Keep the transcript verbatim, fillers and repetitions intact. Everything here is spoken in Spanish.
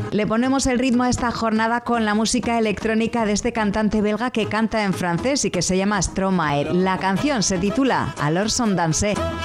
Le ponemos el ritmo a esta jornada con la música electrónica de este cantante belga que canta en francés y que se llama Stromae. La canción se titula Alors on danse.